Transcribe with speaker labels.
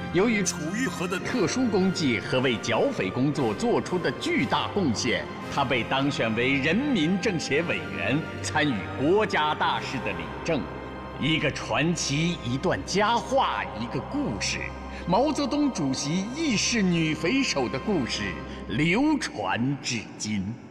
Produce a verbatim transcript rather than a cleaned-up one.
Speaker 1: 由于楚玉和的特殊功绩和为剿匪工作做出的巨大贡献，他被当选为人民政协委员，参与国家大事的理政。一个传奇，一段佳话，一个故事。毛泽东主席义士女匪首的故事流传至今。